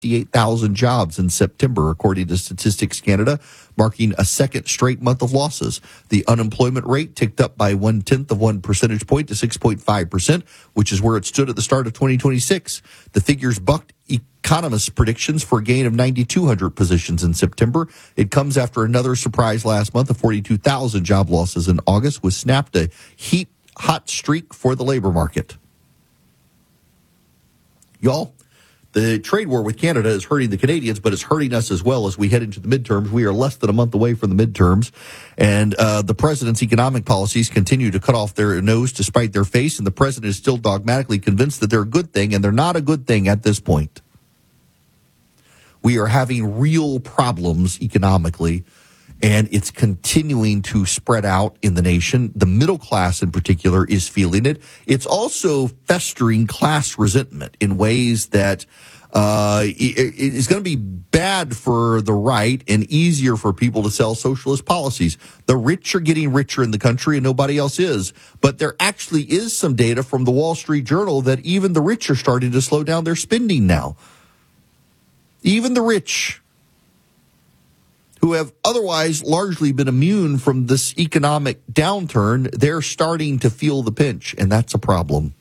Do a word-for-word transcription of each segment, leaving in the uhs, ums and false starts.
fifty-eight thousand jobs in September, according to Statistics Canada, marking a second straight month of losses. The unemployment rate ticked up by one-tenth of one percentage point to six point five percent, which is where it stood at the start of twenty twenty-six. The figures bucked economists' predictions for a gain of nine thousand two hundred positions in September. It comes after another surprise last month of forty-two thousand job losses in August, which snapped a heat hot streak for the labor market. Y'all, the trade war with Canada is hurting the Canadians, but it's hurting us as well as we head into the midterms. We are less than a month away from the midterms, and uh, the president's economic policies continue to cut off their nose to spite their face, and the president is still dogmatically convinced that they're a good thing, and they're not a good thing at this point. We are having real problems economically, and it's continuing to spread out in the nation. The middle class in particular is feeling it. It's also festering class resentment in ways that uh, it is going to be bad for the right and easier for people to sell socialist policies. The rich are getting richer in the country and nobody else is. But there actually is some data from the Wall Street Journal that even the rich are starting to slow down their spending now. Even the rich, who have otherwise largely been immune from this economic downturn, they're starting to feel the pinch, and that's a problem.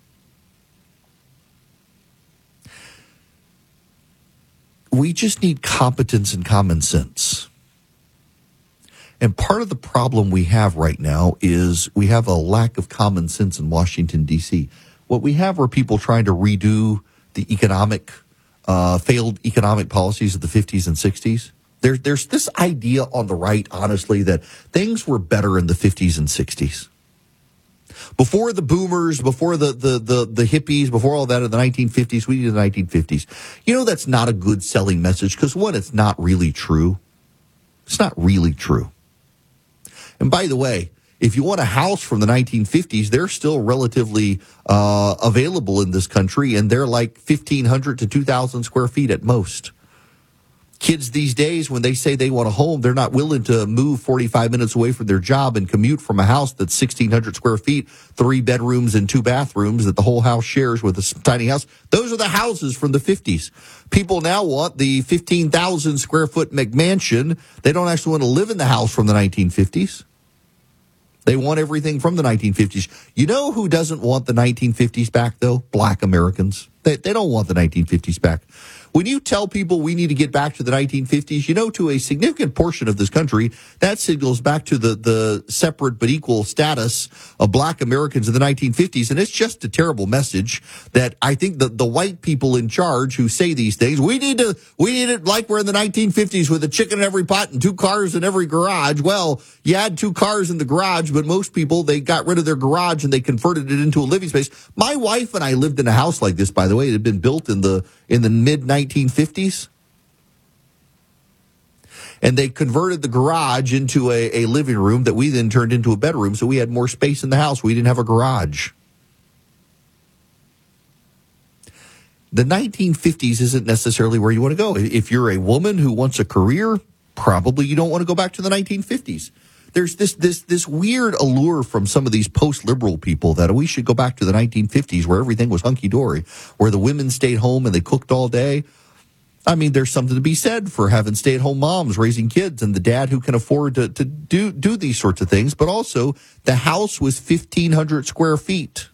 We just need competence and common sense. And part of the problem we have right now is we have a lack of common sense in Washington, D C. What we have are people trying to redo the economic, uh, failed economic policies of the fifties and sixties. There, there's this idea on the right, honestly, that things were better in the fifties and sixties. Before the boomers, before the, the, the, the hippies, before all that in the nineteen fifties, we did the nineteen fifties. You know, that's not a good selling message because, one, it's not really true. It's not really true. And by the way, if you want a house from the nineteen fifties, they're still relatively uh, available in this country, and they're like fifteen hundred to two thousand square feet at most. Kids these days, when they say they want a home, they're not willing to move forty-five minutes away from their job and commute from a house that's sixteen hundred square feet, three bedrooms and two bathrooms that the whole house shares with a tiny house. Those are the houses from the fifties. People now want the fifteen thousand square foot McMansion. They don't actually want to live in the house from the nineteen fifties. They want everything from the nineteen fifties. You know who doesn't want the nineteen fifties back, though? Black Americans. They, they don't want the nineteen fifties back. When you tell people we need to get back to the nineteen fifties, you know, to a significant portion of this country, that signals back to the, the separate but equal status of black Americans in the nineteen fifties. And it's just a terrible message that I think the, the white people in charge who say these things, we need to, we need it like we're in the nineteen fifties with a chicken in every pot and two cars in every garage. Well, you had two cars in the garage, but most people, they got rid of their garage and they converted it into a living space. My wife and I lived in a house like this, by the way. It had been built in the, in the mid nineteen fifties. And they converted the garage into a, a living room that we then turned into a bedroom, so we had more space in the house. We didn't have a garage. The nineteen fifties isn't necessarily where you want to go. If you're a woman who wants a career, probably you don't want to go back to the nineteen fifties. There's this this this weird allure from some of these post-liberal people that we should go back to the nineteen fifties where everything was hunky-dory, where the women stayed home and they cooked all day. I mean, there's something to be said for having stay-at-home moms raising kids and the dad who can afford to, to do, do these sorts of things. But also, the house was fifteen hundred square feet.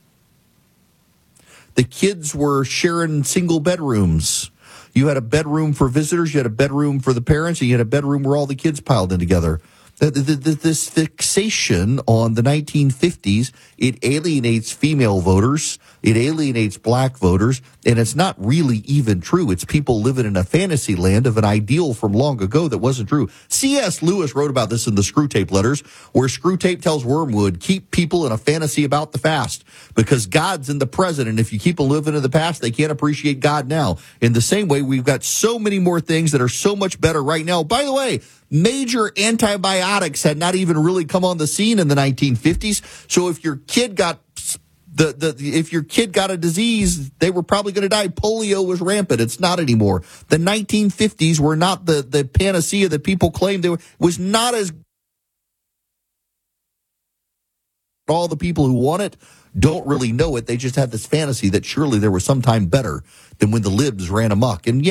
The kids were sharing single bedrooms. You had a bedroom for visitors, you had a bedroom for the parents, and you had a bedroom where all the kids piled in together. This fixation on the nineteen fifties, it alienates female voters, it alienates black voters, and it's not really even true. It's people living in a fantasy land of an ideal from long ago that wasn't true. C S. Lewis wrote about this in the Screwtape Letters, where Screwtape tells Wormwood, keep people in a fantasy about the past, because God's in the present, and if you keep them living in the past, they can't appreciate God now. In the same way, we've got so many more things that are so much better right now. By the way, major antibiotics had not even really come on the scene in the nineteen fifties. So if your kid got the, the if your kid got a disease, they were probably going to die. Polio was rampant. It's not anymore. The nineteen fifties were not the, the panacea that people claimed they were. It was not as all the people who want it don't really know it. They just have this fantasy that surely there was some time better than when the libs ran amok. And yeah,